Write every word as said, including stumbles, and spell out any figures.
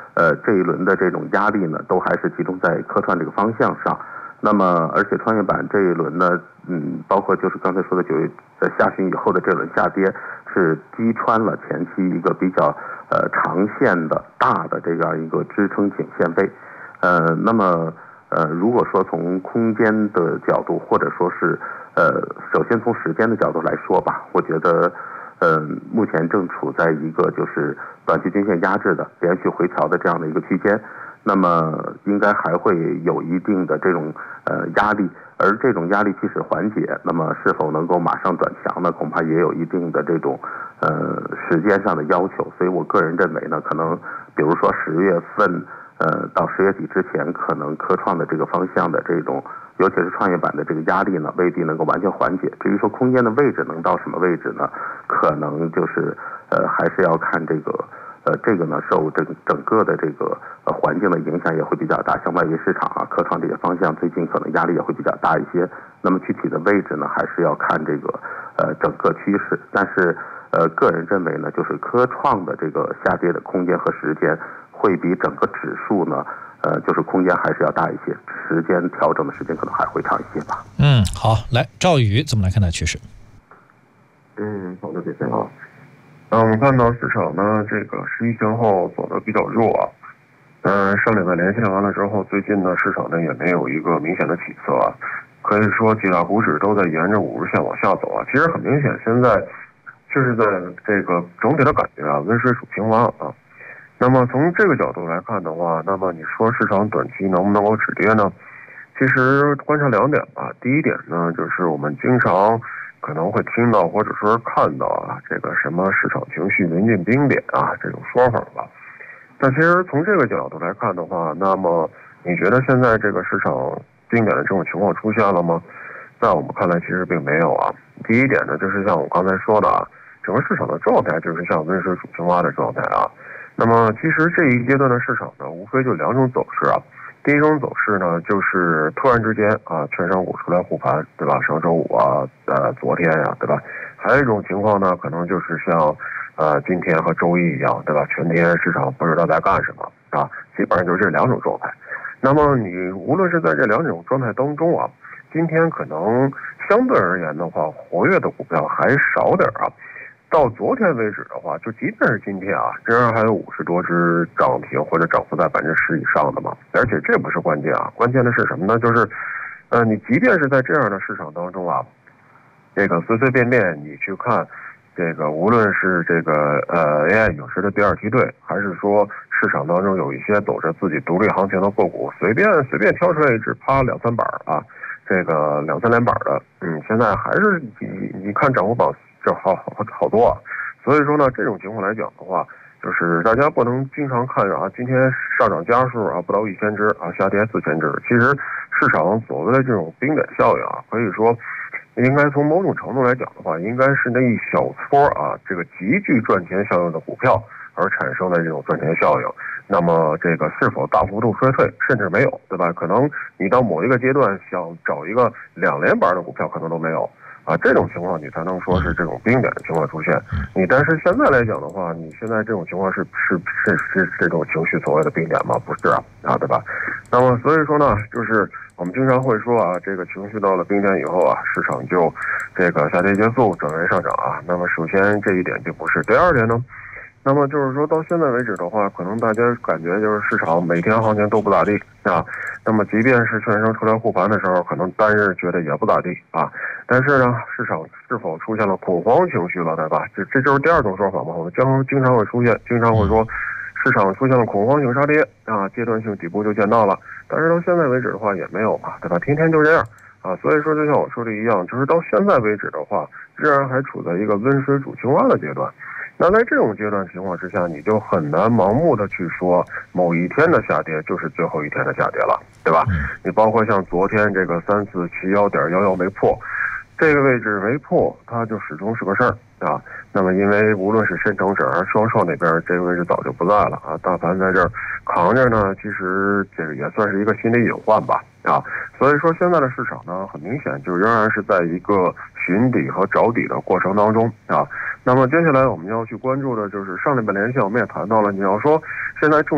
呃这一轮的这种压力呢，都还是集中在科创这个方向上。那么，而且创业板这一轮呢，嗯，包括就是刚才说的九月呃下旬以后的这轮下跌，是击穿了前期一个比较呃长线的大的这样一个支撑颈线位。呃，那么呃，如果说从空间的角度，或者说是呃，首先从时间的角度来说吧，我觉得。嗯，目前正处在一个就是短期均线压制的连续回调的这样的一个区间，那么应该还会有一定的这种呃压力，而这种压力即使缓解，那么是否能够马上转强呢？恐怕也有一定的这种呃时间上的要求。所以我个人认为呢，可能比如说十月份呃到十月底之前，可能科创的这个方向的这种。尤其是创业板的这个压力呢，未必能够完全缓解。至于说空间的位置能到什么位置呢？可能就是呃，还是要看这个呃，这个呢受整整个的这个呃环境的影响也会比较大。像外围市场啊、科创这些方向，最近可能压力也会比较大一些。那么具体的位置呢，还是要看这个呃整个趋势。但是呃，个人认为呢，就是科创的这个下跌的空间和时间，会比整个指数呢。呃，就是空间还是要大一些，时间调整的时间可能还会长一些吧。 嗯，好，来，赵宇怎么来看待趋势？ 嗯，好的，谢谢啊。嗯，我们看到市场呢，这个十一前后走的比较弱啊。嗯，上礼拜连线完了之后，最近呢，市场呢也没有一个明显的起色啊。可以说，几大股指都在沿着五日线往下走啊。其实很明显，现在就是在这个整体的感觉啊，温水煮青蛙啊。那么从这个角度来看的话，那么你说市场短期能不能够止跌呢？其实观察两点吧。第一点呢，就是我们经常可能会听到或者说看到啊，这个什么市场情绪临近冰点啊这种说法吧。但其实从这个角度来看的话，那么你觉得现在这个市场冰点的这种情况出现了吗？在我们看来，其实并没有啊。第一点呢，就是像我刚才说的啊，整个市场的状态就是像温水煮青蛙的状态啊。那么其实这一阶段的市场呢，无非就两种走势啊。第一种走势呢，就是突然之间啊，券商股出来护盘，对吧？上周五啊，呃，昨天呀、啊，对吧？还有一种情况呢，可能就是像呃今天和周一一样，对吧？全天市场不知道在干什么啊，基本上就是这两种状态。那么你无论是在这两种状态当中啊，今天可能相对而言的话，活跃的股票还少点啊。到昨天为止的话，就即便是今天啊，仍然还有五十多只涨停或者涨幅在百分之十以上的嘛。而且这不是关键啊，关键的是什么呢？就是，呃，你即便是在这样的市场当中啊，这个随随便便你去看，这个无论是这个呃 A I 影视的第二梯队，还是说市场当中有一些走着自己独立行情的个股，随便随便挑出来一只，啪两三板啊，这个两三连板的，嗯，现在还是你你看涨幅榜。这好好好多啊，所以说呢，这种情况来讲的话，就是大家不能经常看着啊，今天上涨家数啊不到一千只啊，下跌四千只。其实市场所谓的这种冰点效应啊，可以说应该从某种程度来讲的话，应该是那一小撮啊，这个极具赚钱效应的股票而产生的这种赚钱效应。那么这个是否大幅度衰退，甚至没有，对吧？可能你到某一个阶段想找一个两连板的股票，可能都没有。啊，这种情况你才能说是这种冰点的情况出现。你但是现在来讲的话，你现在这种情况是是是是这种情绪所谓的冰点吗？不是啊，啊对吧？那么所以说呢，就是我们经常会说啊，这个情绪到了冰点以后啊，市场就这个下跌结束，转为上涨啊。那么首先这一点就不是。第二点呢？那么就是说到现在为止的话，可能大家感觉就是市场每天行情都不咋地啊。那么即便是券商出来护盘的时候，可能单日觉得也不咋地啊。但是呢，市场是否出现了恐慌情绪了，对吧？这这就是第二种说法嘛。我们将经常会出现，经常会说市场出现了恐慌性杀跌啊，阶段性底部就见到了。但是到现在为止的话也没有嘛，对吧？天天就这样啊。所以说就像我说的一样，就是到现在为止的话，仍然还处在一个温水煮青蛙的阶段。那在这种阶段情况之下，你就很难盲目的去说某一天的下跌就是最后一天的下跌了，对吧？你包括像昨天这个三四七幺点幺幺没破，这个位置没破，它就始终是个事儿啊。那么因为无论是深成指还是双创那边，这个位置早就不在了啊。大盘在这儿扛着呢，其实这个也算是一个心理隐患吧啊。所以说现在的市场呢，很明显就仍然是在一个寻底和找底的过程当中啊。那么接下来我们要去关注的就是上礼拜连线我们也谈到了，你要说现在重